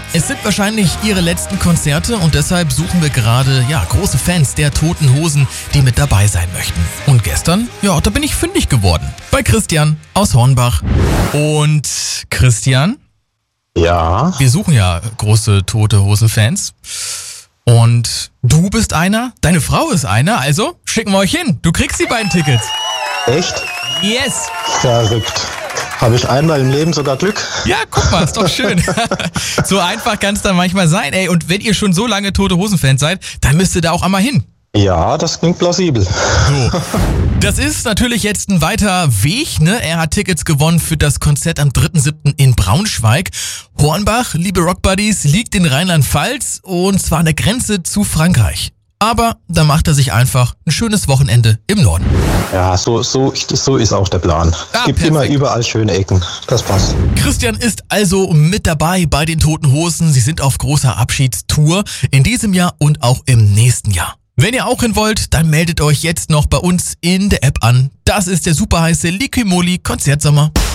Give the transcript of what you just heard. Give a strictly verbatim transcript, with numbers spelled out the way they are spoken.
Es sind wahrscheinlich ihre letzten Konzerte und deshalb suchen wir gerade, ja, große Fans der Toten Hosen, die mit dabei sein möchten. Und gestern, ja, da bin ich fündig geworden. Bei Christian aus Hornbach. Und Christian? Ja. Wir suchen ja große Tote Hosen-Fans. Und du bist einer, deine Frau ist einer, also schicken wir euch hin. Du kriegst die beiden Tickets. Echt? Yes. Verrückt. Habe ich einmal im Leben sogar Glück? Ja, guck mal, ist doch schön. So einfach kann es dann manchmal sein. Ey, und wenn ihr schon so lange Tote Hosen-Fans seid, dann müsst ihr da auch einmal hin. Ja, das klingt plausibel. So. Das ist natürlich jetzt ein weiter Weg, ne? Er hat Tickets gewonnen für das Konzert am dritten siebten in Braunschweig. Hornbach, liebe Rockbuddies, liegt in Rheinland-Pfalz und zwar an der Grenze zu Frankreich. Aber da macht er sich einfach ein schönes Wochenende im Norden. Ja, so, so, so ist auch der Plan. Es Ah, gibt perfekt. immer überall schöne Ecken. Das passt. Christian ist also mit dabei bei den Toten Hosen. Sie sind auf großer Abschiedstour in diesem Jahr und auch im nächsten Jahr. Wenn ihr auch hin wollt, dann meldet euch jetzt noch bei uns in der App an. Das ist der super heiße Liqui Moly Konzertsommer.